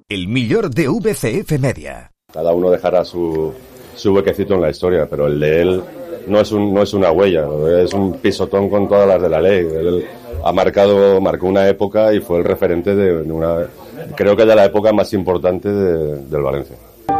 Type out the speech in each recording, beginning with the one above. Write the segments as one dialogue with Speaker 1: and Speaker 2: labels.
Speaker 1: el millor de VCF Media.
Speaker 2: Cada uno dejará su huequecito en la historia, pero el de él no es una huella, es un pisotón con todas las de la ley. Él marcó una época y fue el referente de una, creo que de la época más importante del Valencia.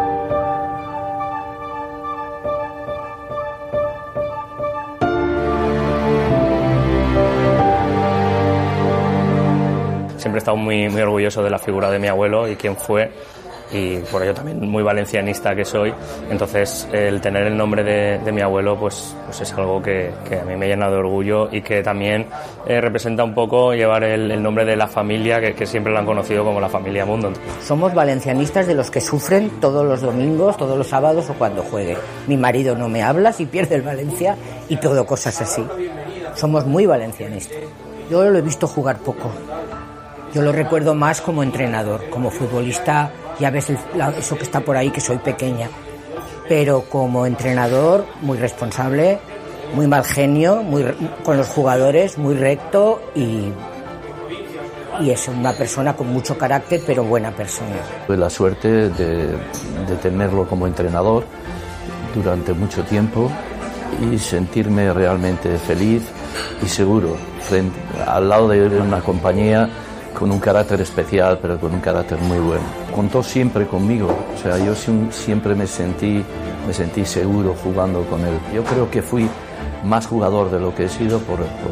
Speaker 3: Siempre he estado muy orgulloso de la figura de mi abuelo y quién fue, y por ello también muy valencianista que soy. Entonces el tener el nombre de mi abuelo pues es algo que a mí me llena de orgullo y que también representa un poco llevar el nombre de la familia que siempre lo han conocido como la familia Mundo.
Speaker 4: Somos valencianistas de los que sufren todos los domingos, todos los sábados o cuando juegue. Mi marido no me habla si pierde el Valencia y todo, cosas así. Somos muy valencianistas. Yo lo he visto jugar poco. Yo lo recuerdo más como entrenador, como futbolista, ya ves eso que está por ahí, que soy pequeña. Pero como entrenador, muy responsable, muy mal genio, con los jugadores, muy recto y es una persona con mucho carácter, pero buena persona.
Speaker 5: Tuve la suerte de tenerlo como entrenador durante mucho tiempo y sentirme realmente feliz y seguro al lado de una compañía con un carácter especial, pero con un carácter muy bueno. Contó siempre conmigo, o sea, yo siempre me sentí seguro jugando con él. Yo creo que fui más jugador de lo que he sido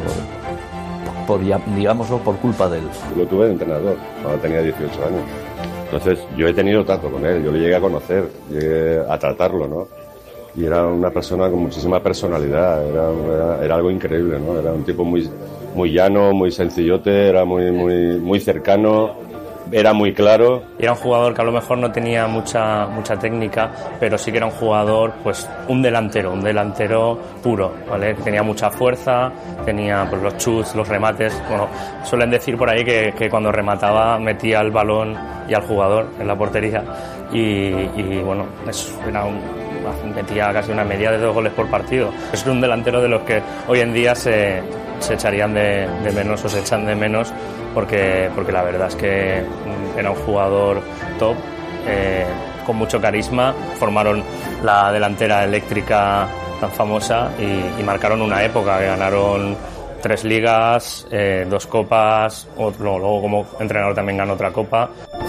Speaker 5: digámoslo, por culpa de él.
Speaker 2: Lo tuve de entrenador cuando tenía 18 años. Entonces, yo he tenido trato con él, yo le llegué a conocer, llegué a tratarlo, ¿no? Y era una persona con muchísima personalidad, era algo increíble, ¿no? Era un tipo muy llano, muy sencillote, era muy cercano, era muy claro.
Speaker 3: Era un jugador que a lo mejor no tenía mucha técnica, pero sí que era un jugador, pues un delantero puro, ¿vale? Tenía mucha fuerza, tenía pues los chuts, los remates. Bueno, suelen decir por ahí que cuando remataba metía el balón y al jugador en la portería y bueno, metía casi una media de 2 goles por partido. Es un delantero de los que hoy en día se echarían de menos o se echan de menos porque la verdad es que era un jugador top, con mucho carisma. Formaron la delantera eléctrica tan famosa y marcaron una época, que ganaron 3 ligas, 2 copas, luego como entrenador también ganó otra copa.